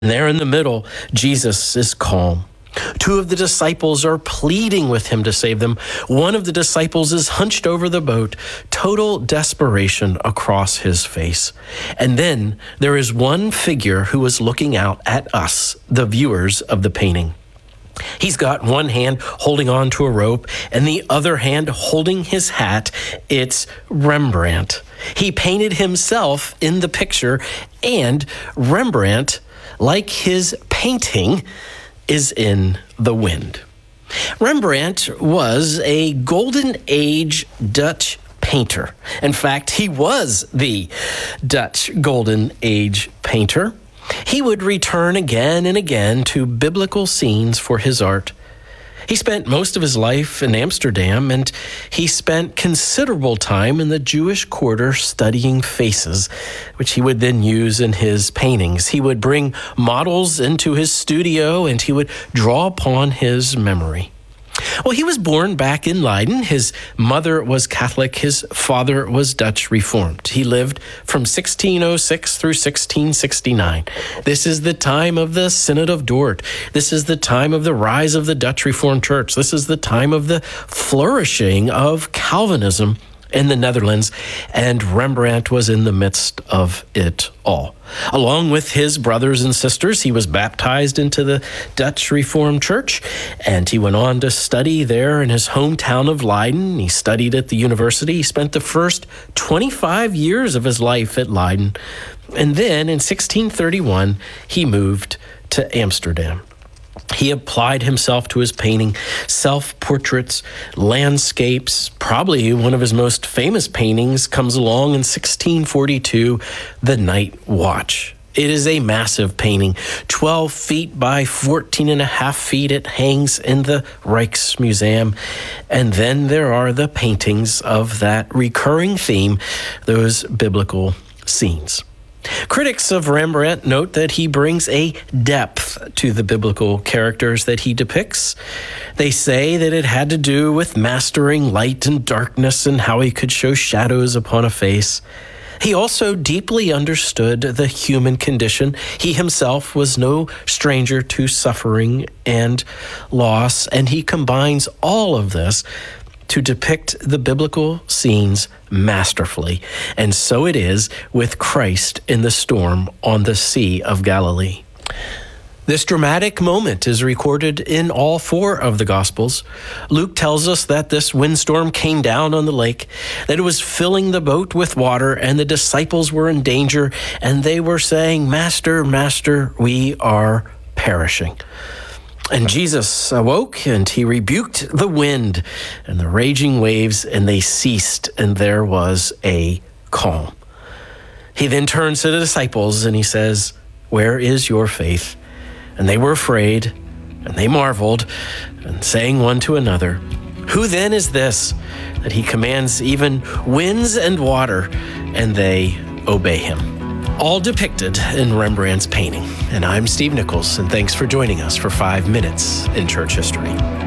There in the middle, Jesus is calm. Two of the disciples are pleading with him to save them. One of the disciples is hunched over the boat, total desperation across his face. And then there is one figure who is looking out at us, the viewers of the painting. He's got one hand holding on to a rope and the other hand holding his hat. It's Rembrandt. He painted himself in the picture, and Rembrandt, like his painting, is in the wind. Rembrandt was a Golden Age Dutch painter. In fact, he was the Dutch Golden Age painter. He would return again and again to biblical scenes for his art. He spent most of his life in Amsterdam, and he spent considerable time in the Jewish quarter studying faces, which he would then use in his paintings. He would bring models into his studio, and he would draw upon his memory. Well, he was born back in Leiden. His mother was Catholic. His father was Dutch Reformed. He lived from 1606 through 1669. This is the time of the Synod of Dort. This is the time of the rise of the Dutch Reformed Church. This is the time of the flourishing of Calvinism in the Netherlands, and Rembrandt was in the midst of it all. Along with his brothers and sisters, he was baptized into the Dutch Reformed Church, and he went on to study there in his hometown of Leiden. He studied at the university. He spent the first 25 years of his life at Leiden, and then in 1631, he moved to Amsterdam. He applied himself to his painting, self-portraits, landscapes. Probably one of his most famous paintings comes along in 1642, The Night Watch. It is a massive painting, 12 feet by 14 and a half feet. It hangs in the Rijksmuseum. And then there are the paintings of that recurring theme, those biblical scenes. Critics of Rembrandt note that he brings a depth to the biblical characters that he depicts. They say that it had to do with mastering light and darkness and how he could show shadows upon a face. He also deeply understood the human condition. He himself was no stranger to suffering and loss, and he combines all of this to depict the biblical scenes masterfully. And so it is with Christ in the storm on the Sea of Galilee. This dramatic moment is recorded in all four of the Gospels. Luke tells us that this windstorm came down on the lake, that it was filling the boat with water, and the disciples were in danger, and they were saying, "Master, Master, we are perishing." And Jesus awoke, and he rebuked the wind and the raging waves, and they ceased, and there was a calm. He then turns to the disciples, and he says, "Where is your faith?" And they were afraid, and they marveled, and saying one to another, "Who then is this, that he commands even winds and water, and they obey him?" All depicted in Rembrandt's painting. And I'm Steve Nichols, and thanks for joining us for 5 Minutes in Church History.